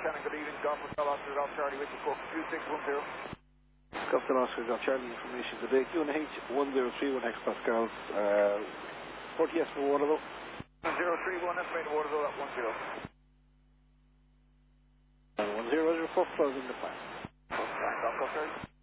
Shannon, good evening. Golf Hotel Oscar Golf Charlie with you, 2610. Golf Oscar Golf Charlie information today. QNH 1031 hectopascals. 40S for Waterloo. 031, estimated Waterloo at 10. 10 is your first closing the plan. Golf Charlie.